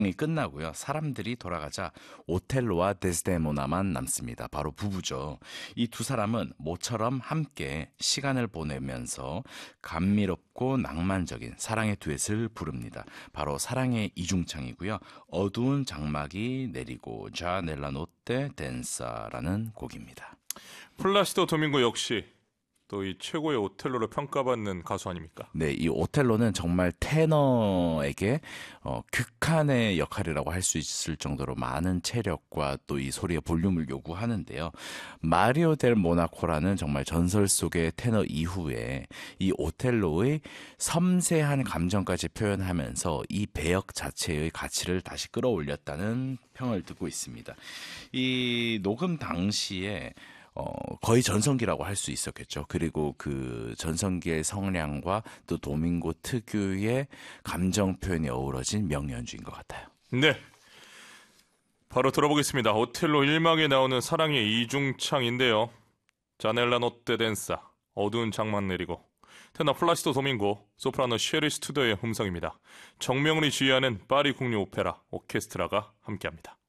이 끝나고요. 사람들이 돌아가자 오텔로와 데스데모나만 남습니다. 바로 부부죠. 이 두 사람은 모처럼 함께 시간을 보내면서 감미롭고 낭만적인 사랑의 듀엣을 부릅니다. 바로 사랑의 이중창이고요. 어두운 장막이 내리고 자 넬라 노떼 댄사라는 곡입니다. 플라시도 도밍고 역시 또 이 최고의 오텔로로 평가받는 가수 아닙니까? 네, 이 오텔로는 정말 테너에게 극한의 역할이라고 할 수 있을 정도로 많은 체력과 또 이 소리의 볼륨을 요구하는데요. 마리오 델 모나코라는 정말 전설 속의 테너 이후에 이 오텔로의 섬세한 감정까지 표현하면서 이 배역 자체의 가치를 다시 끌어올렸다는 평을 듣고 있습니다. 이 녹음 당시에 거의 전성기라고 할 수 있었겠죠. 그리고 그 전성기의 성량과 또 도밍고 특유의 감정 표현이 어우러진 명연주인 것 같아요. 네, 바로 들어보겠습니다. 오텔로 1막에 나오는 사랑의 이중창인데요. 자넬라 노떼 댄사, 어두운 장막 내리고, 테너 플라시도 도밍고, 소프라노 쉐리 스튜더의 음성입니다. 정명훈이 지휘하는 파리 국립 오페라 오케스트라가 함께합니다.